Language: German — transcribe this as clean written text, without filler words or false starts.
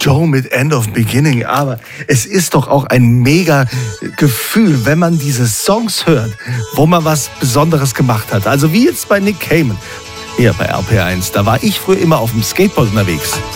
Joe mit End of Beginning, aber es ist doch auch ein mega Gefühl, wenn man diese Songs hört, wo man was Besonderes gemacht hat. Also wie jetzt bei Nick Cayman hier bei RPR1. Da war ich früher immer auf dem Skateboard unterwegs.